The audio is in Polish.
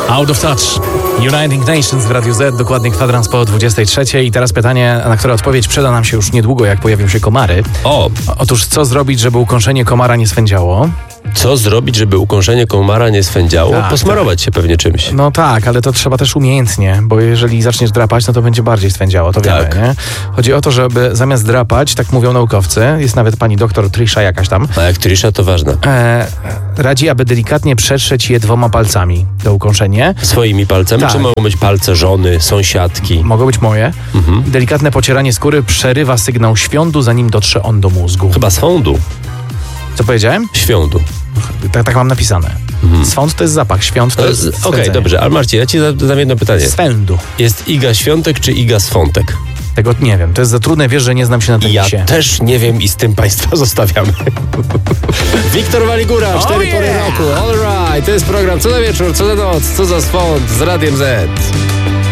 Out of Touch. Uniting Nations w Radiu Z, dokładnie kwadrans po 23. I teraz pytanie, na które odpowiedź przyda nam się już niedługo, jak pojawią się komary. Otóż co zrobić, żeby ukąszenie komara nie swędziało? Co zrobić, żeby ukąszenie komara nie swędziało? Tak, Posmarować się pewnie czymś. No tak, ale to trzeba też umiejętnie, bo jeżeli zaczniesz drapać, no to będzie bardziej swędziało, to wiemy, nie? Chodzi o to, żeby zamiast drapać, tak mówią naukowcy, jest nawet pani doktor Trisha jakaś tam. A jak Trisha, to ważne. Radzi, aby delikatnie przetrzeć je 2 palcami do ukąszenia. Swoimi palcami? Tak. Czy mogą być palce żony, sąsiadki? Mogą być moje. Delikatne pocieranie skóry przerywa sygnał świądu, zanim dotrze on do mózgu. Chyba swądu. Co powiedziałem? Świądu. Tak mam napisane. Swąd to jest zapach, świąt to jest Okej, dobrze, ale Marcin, ja ci zadam jedno pytanie. Swędu. Jest Iga Świątek czy Iga Swątek? Tego nie wiem, to jest za trudne, wiesz, że nie znam się na tenisie. Ja też nie wiem i z tym państwa zostawiamy. Wiktor Waligura, 4 pory roku. All right, to jest program co na wieczór, co na noc, co za swąd z Radiem Z.